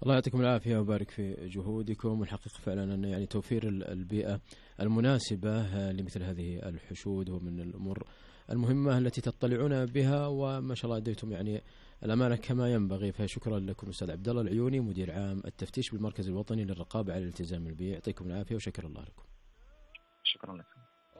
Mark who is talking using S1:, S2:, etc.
S1: الله يعطيكم العافية ويبارك في جهودكم. والحقيقة فعلا أن يعني توفير البيئة المناسبة لمثل هذه الحشود هو من الأمور المهمة التي تطلعون بها، وما شاء الله أديتم يعني الأمانة كما ينبغي. فشكرا لكم أستاذ عبد الله العيوني، مدير عام التفتيش بالمركز الوطني للرقابة على الالتزام البيئي. يعطيكم العافية وشكر الله لكم.
S2: شكرا لكم.